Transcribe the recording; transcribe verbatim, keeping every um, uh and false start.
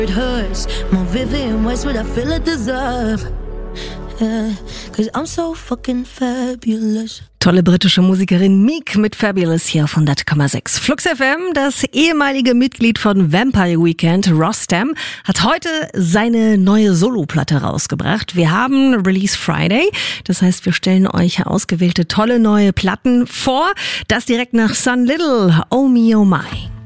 It hurts more vivid in ways what I feel it deserve. Yeah, cause I'm so fucking fabulous. Tolle britische Musikerin Meek mit Fabulous hier auf hundert Komma sechs. Flux F M, das ehemalige Mitglied von Vampire Weekend, Rostam, hat heute seine neue Soloplatte rausgebracht. Wir haben Release Friday, das heißt, wir stellen euch ausgewählte tolle neue Platten vor. Das direkt nach Sun Little, Oh Me Oh My.